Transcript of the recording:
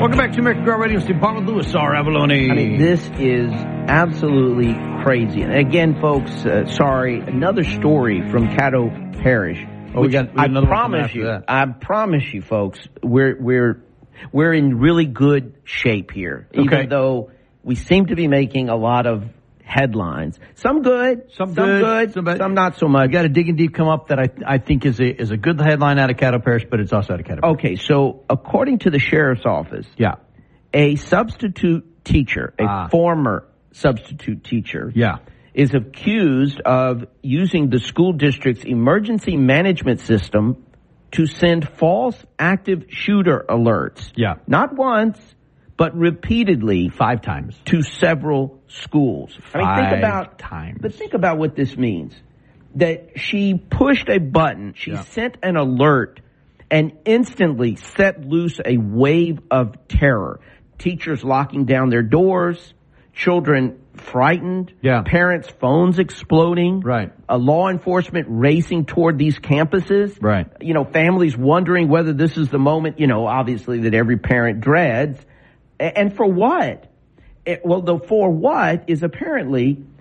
Welcome back to American Girl Radio. Steve Palmer, Louis R. Avalone. I mean, this is absolutely crazy. And again, folks, sorry, another story from Caddo Parish. Oh, we got another one after that. I promise you, folks, we're in really good shape here. Okay. Even though we seem to be making a lot of headlines. Some good, some not so much. We got a Digging Deep come up that I think is a good headline out of Caddo Parish, but it's also out of Caddo Parish. Okay, so according to the sheriff's office, a substitute teacher, a former substitute teacher, is accused of using the school district's emergency management system to send false active shooter alerts. Not once, but repeatedly 5 times to several schools. Think about what this means. That she pushed a button, she sent an alert, and instantly set loose a wave of terror. Teachers locking down their doors, children frightened, parents' phones exploding, law enforcement racing toward these campuses, you know, families wondering whether this is the moment, you know, obviously that every parent dreads. And for what? Well, the for what is apparently